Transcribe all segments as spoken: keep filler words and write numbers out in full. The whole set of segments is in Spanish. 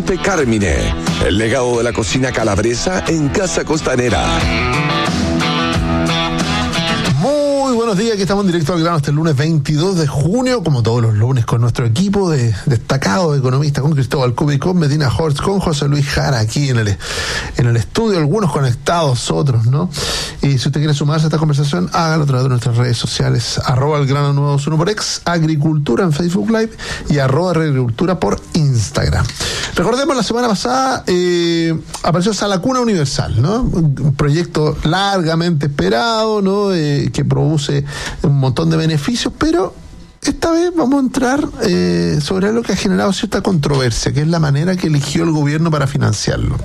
Restaurante Carmine, el legado de la cocina calabresa en Casa Costanera. Buenos días, aquí estamos en directo al grano este lunes veintidós de junio, como todos los lunes, con nuestro equipo de destacados economistas, con Cristóbal Cubi, con Medina Hortz, con José Luis Jara aquí en el, en el estudio, algunos conectados, otros, ¿no? Y si usted quiere sumarse a esta conversación, hágalo a través de nuestras redes sociales, arroba el grano nueve dos uno por X, Agricultura en Facebook Live y arroba Agricultura por Instagram. Recordemos, la semana pasada eh, apareció Salacuna Universal, ¿no? Un proyecto largamente esperado, ¿no? Eh, que produce un montón de beneficios, pero esta vez vamos a entrar eh, sobre algo que ha generado cierta controversia, que es la manera que eligió el gobierno para financiarlo.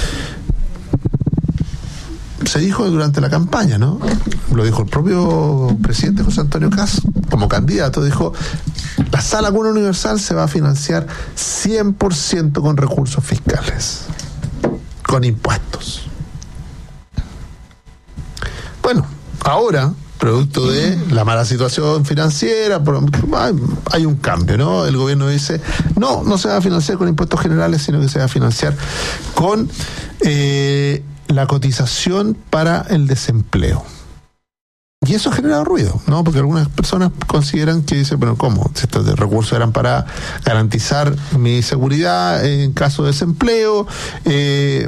Se dijo durante la campaña, ¿no? Lo dijo el propio presidente José Antonio Kast, como candidato, dijo: la Salacuna Universal se va a financiar cien por ciento con recursos fiscales, con impuestos. Bueno, ahora, producto de la mala situación financiera, hay un cambio, ¿no? El gobierno dice, no, no se va a financiar con impuestos generales, sino que se va a financiar con eh, la cotización para el desempleo. Y eso ha generado ruido, ¿no? Porque algunas personas consideran que dicen, bueno, ¿cómo? Si estos recursos eran para garantizar mi seguridad en caso de desempleo, eh,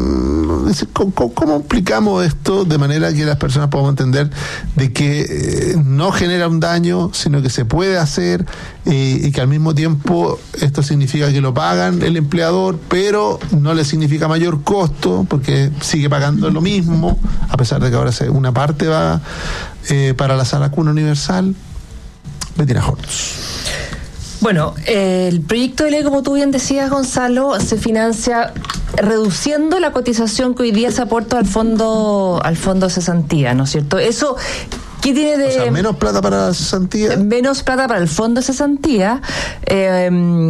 ¿cómo, ¿cómo explicamos esto de manera que las personas podamos entender de que eh, no genera un daño, sino que se puede hacer eh, y que al mismo tiempo esto significa que lo pagan el empleador, pero no le significa mayor costo porque sigue pagando lo mismo, a pesar de que ahora una parte va Eh, para la Salacuna Universal? Medina Hortz. Bueno, eh, el proyecto de ley, como tú bien decías, Gonzalo, se financia reduciendo la cotización que hoy día se aporta al fondo al fondo de cesantía, ¿no es cierto? Eso, ¿qué tiene de...? O sea, menos plata para la cesantía. Menos plata para el fondo de cesantía, eh,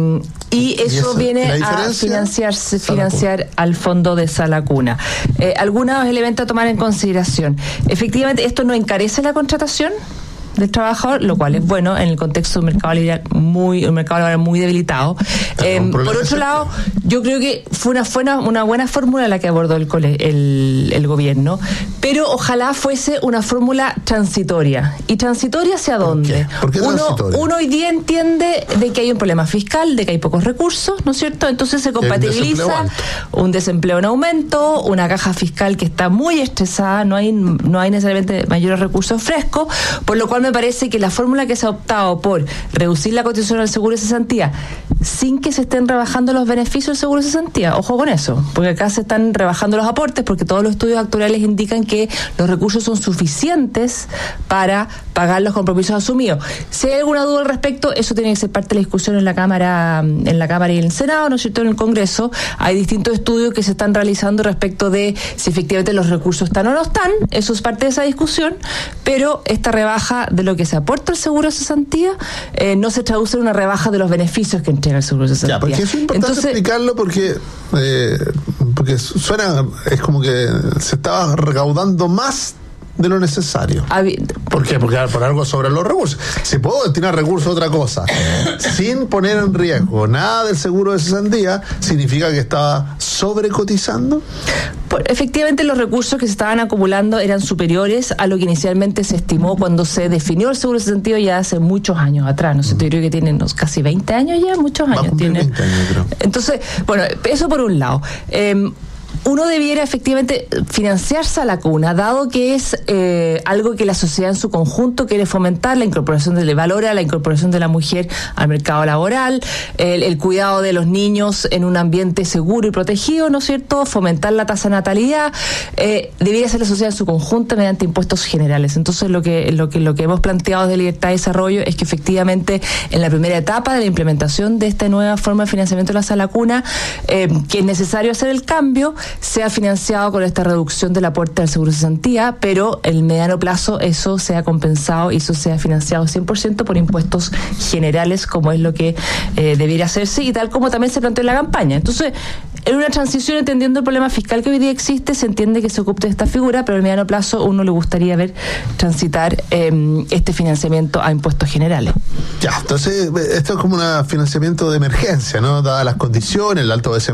y eso ¿Y eso, viene a financiarse, financiar al fondo de Salacuna. Eh, algunos elementos a tomar en consideración. Efectivamente, esto no encarece la contratación del trabajador, lo cual es bueno en el contexto de un mercado laboral muy, un mercado laboral muy debilitado. Eh, por otro lado, yo creo que fue una, fue una, una buena fórmula la que abordó el, el, el gobierno, pero ojalá fuese una fórmula transitoria. ¿Y transitoria hacia dónde? ¿Por qué? ¿Por qué uno, uno hoy día entiende de que hay un problema fiscal, de que hay pocos recursos, ¿no es cierto? Entonces se compatibiliza un desempleo en aumento, una caja fiscal que está muy estresada, no hay, no hay necesariamente mayores recursos frescos, por lo cual me parece que la fórmula que se ha optado por reducir la cotización al seguro de cesantía sin que se estén rebajando los beneficios del seguro de cesantía, ojo con eso, porque acá se están rebajando los aportes porque todos los estudios actuariales indican que los recursos son suficientes para pagar los compromisos asumidos. Si hay alguna duda al respecto, eso tiene que ser parte de la discusión en la Cámara, en la Cámara y en el Senado, ¿no es cierto? En el Congreso hay distintos estudios que se están realizando respecto de si efectivamente los recursos están o no están, eso es parte de esa discusión, pero esta rebaja de lo que se aporta al seguro de cesantía eh, no se traduce en una rebaja de los beneficios que entrega el seguro de cesantía. Ya, porque es importante Entonces, explicarlo porque eh, porque suena, es como que se estaba recaudando más de lo necesario. ¿Por qué? Porque por algo sobran los recursos. Si puedo destinar recursos a otra cosa sin poner en riesgo nada del seguro de cesantía, ¿significa que estaba sobrecotizando? Efectivamente, los recursos que se estaban acumulando eran superiores a lo que inicialmente se estimó cuando se definió el seguro de cesantía ya hace muchos años atrás. No sé, yo creo que tienen unos casi veinte años ya, muchos años. Tienen. veinte años, creo. Entonces, bueno, eso por un lado. Eh, Uno debiera efectivamente financiarse a la cuna, dado que es eh, algo que la sociedad en su conjunto quiere fomentar, la incorporación del valor, la incorporación de la mujer al mercado laboral, el, el cuidado de los niños en un ambiente seguro y protegido, ¿no es cierto?, fomentar la tasa de natalidad, eh, debiera ser la sociedad en su conjunto mediante impuestos generales. Entonces lo que, lo que, lo que hemos planteado de Libertad y Desarrollo es que efectivamente en la primera etapa de la implementación de esta nueva forma de financiamiento de la Salacuna, eh, que es necesario hacer el cambio, sea financiado con esta reducción del aporte al seguro de cesantía, pero en el mediano plazo eso sea compensado y eso sea financiado cien por ciento por impuestos generales, como es lo que eh, debiera hacerse y tal como también se planteó en la campaña. Entonces, en una transición, entendiendo el problema fiscal que hoy día existe, se entiende que se ocupe de esta figura, pero en el mediano plazo uno le gustaría ver transitar eh, este financiamiento a impuestos generales. Ya, entonces esto es como un financiamiento de emergencia, ¿no? Dadas las condiciones, el alto desempleo